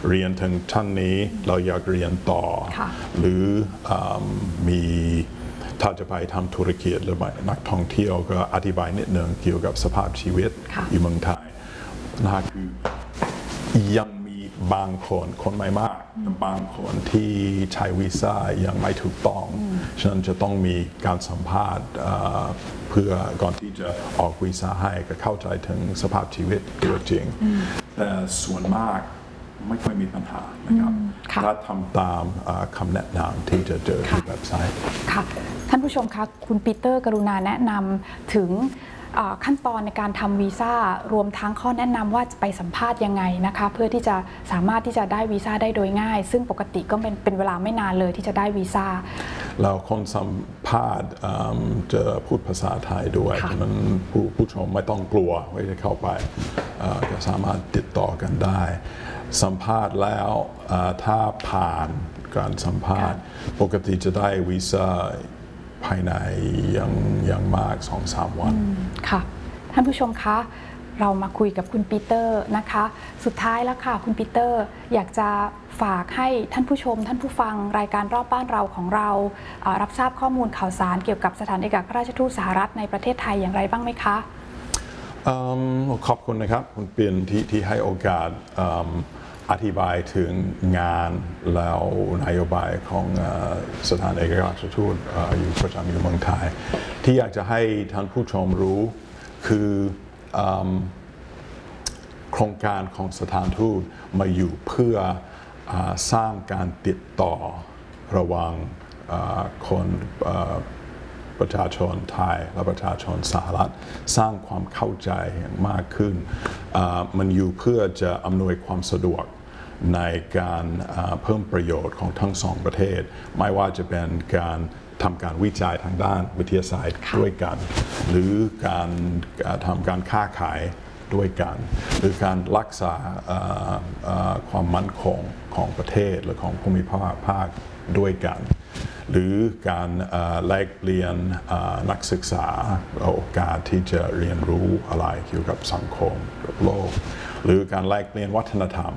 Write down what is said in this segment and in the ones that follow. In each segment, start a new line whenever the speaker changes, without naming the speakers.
เรียนถึงชั้นนี้เราอยากเรียนต่อหรือมีถ้าจะไปทำธุรกิจหรือนักท่องเที่ยวก็อธิบายนิดหนึ่งเกี่ยวกับสภาพชีวิตอยู่เมืองไทยนะคือยังมีบางคนไม่มากบางคนที่ใช้วีซ่ายังไม่ถูกต้องฉะนั้นจะต้องมีการสัมภาษณ์เพื่อก่อนที่จะออกวีซ่าให้ก็เข้าใจถึงสภาพชีวิตตัวจริงแต่ส่วนมากไม่ค่อยมีปัญหานะครับถ้าทำตามคำแนะนำที่จะเจอที่เว็บไซต์
ค่ะท่านผู้ชมคะคุณปีเตอร์กรุณาแนะนำถึงขั้นตอนในการทำวีซ่ารวมทั้งข้อแนะนำว่าจะไปสัมภาษณ์ยังไงนะคะเพื่อที่จะสามารถที่จะได้วีซ่าได้โดยง่ายซึ่งปกติก็เป็นเวลาไม่นานเลยที่จะได้วีซ่า
เราคนสัมภาษณ์จะพูดภาษาไทยด้วยฉะนั้นผู้ชมไม่ต้องกลัวว่าจะเข้าไปก็สามารถติดต่อกันได้สัมภาษณ์แล้วถ้าผ่านการสัมภาษณ์ปกติจะได้วีซ่าภายในยังมาก 2-3 วัน
ค่ะท่านผู้ชมคะเรามาคุยกับคุณปีเตอร์นะคะสุดท้ายแล้วค่ะคุณปีเตอร์อยากจะฝากให้ท่านผู้ชมท่านผู้ฟังรายการรอบบ้านเราของเรารับทราบข้อมูลข่าวสารเกี่ยวกับสถานเอกอัครราชทูตสหรัฐในประเทศไทยอย่างไรบ้างไหมคะ
ขอบคุณนะครับคุณเปียนที่ให้โอกาสอธิบายถึงงานแล้วนโยบายของสถานเอกอัครราชทูตอยู่ประจำอยู่เมืองไทยที่อยากจะให้ท่านผู้ชมรู้คือโครงการของสถานทูตมาอยู่เพื่อสร้างการติดต่อระหว่างคนประชาชนไทยและประชาชนสหรัฐสร้างความเข้าใจมากขึ้นมันอยู่เพื่อจะอำนวยความสะดวกในการเพิ่มประโยชน์ของทั้งสองประเทศไม่ว่าจะเป็นการทำการวิจัยทางด้านวิทยาศาสตร์ด้วยกันหรือการทำการค้าขายด้วยกันหรือการรักษาความมั่นคงของประเทศหรือของภูมิภาคด้วยกันหรือการแลกเปลี่ยนนักศึกษาโอกาสที่จะเรียนรู้อะไรเกี่ยวกับสังคมกับโลกหรือการแลกเปลี่ยนวัฒนธรรม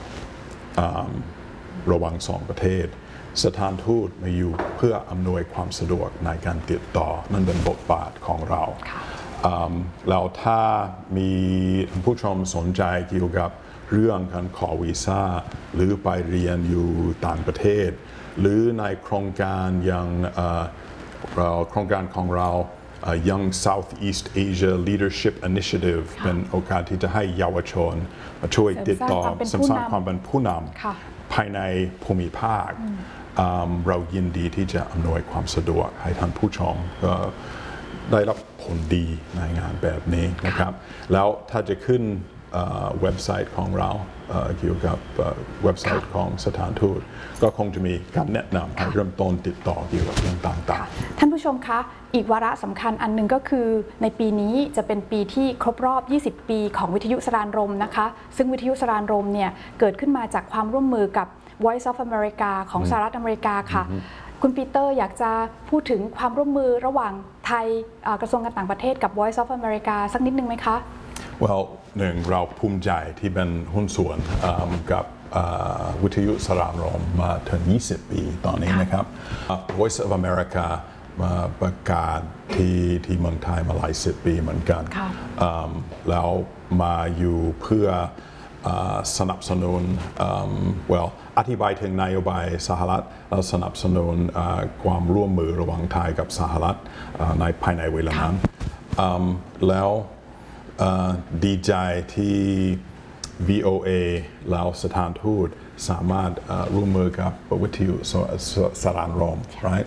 ระหว่างสองประเทศสถานทูตมาอยู่เพื่ออำนวยความสะดวกในการติดต่อนั่นเป็นบทบาทของเราแล้วถ้ามีผู้ชมสนใจเกี่ยวกับเรื่องการขอวีซ่าหรือไปเรียนอยู่ต่างประเทศหรือในโครงการอย่างโครงการของเราYoung Southeast Asia Leadership Initiative เป็นโอกาสที่จะให้เยาวชนมาช่วยติดต่อเสริมสร้างความเป็นผู้นำภายในภูมิภาคเรายินดีที่จะอำนวยความสะดวกให้ท่านผู้ชมได้รับผลดีในงานแบบนี้นะครับแล้วถ้าจะขึ้นเว็บไซต์ของเราเกี่ยวกับเว็บไซต์ของสถานทูตก็คงจะมีการแนะนำให้เริ่มต้นติดต่อเกี่ยวกับเรื่องต่าง
ๆท่านผู้ชมคะอีกวาระสำคัญอันหนึ่งก็คือในปีนี้จะเป็นปีที่ครบรอบ20 ปีของวิทยุสรานรมนะคะซึ่งวิทยุสรานรมเนี่ยเกิดขึ้นมาจากความร่วมมือกับ Voice of America ของสหรัฐอเมริกาค่ะคุณปีเตอร์อยากจะพูดถึงความร่วมมือระหว่างไทยกระทรวงการต่างประเทศกับ Voice of America สักนิดนึงไหมคะ
หนึ่งเราภูมิใจที่เป็นหุ้นส่วนกับวิทยุสรานรมมาถึง20 ปีตอนนี้นะครับ Voice of America มาประกาศที่เมืองไทยมาหลาย10 ปีเหมือนกันแล้วมาอยู่เพื่อสนับสนุนอธิบายถึงนโยบายสหรัฐแล้วสนับสนุนความร่วมมือระหว่างไทยกับสหรัฐในภายในเวลานั้นแล้วดีใจที่ VOA แล้วสถานทูตสามารถร่วมมือกับวิทยุสรานรม right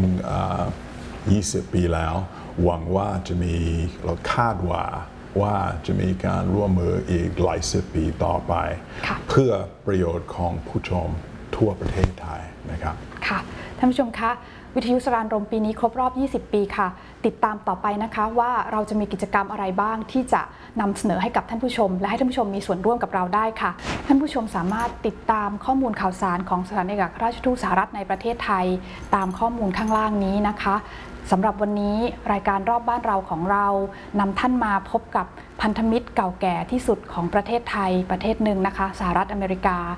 20 ปีแล้วหวังว่าจะมีเราคาดว่าจะมีการร่วมมืออีกหลาย10 ปีต่อไปเพื่อประโยชน์ของผู้ชมทั่วประเทศไทยนะครับ
ค่ะท่านผู้ชมคะวิทยุสรานรมปีนี้ครบรอบ20 ปีค่ะติดตามต่อไปนะคะว่าเราจะมีกิจกรรมอะไรบ้างที่จะนำเสนอให้กับท่านผู้ชมและให้ท่านผู้ชมมีส่วนร่วมกับเราได้ค่ะท่านผู้ชมสามารถติดตามข้อมูลข่าวสารของสถานเอกอัครราชทูตสหรัฐในประเทศไทยตามข้อมูลข้างล่างนี้นะคะสำหรับวันนี้รายการรอบบ้านเราของเรานำท่านมาพบกับพันธมิตรเก่าแก่ที่สุดของประเทศไทยประเทศหนึ่งนะคะสหรัฐอเมริกา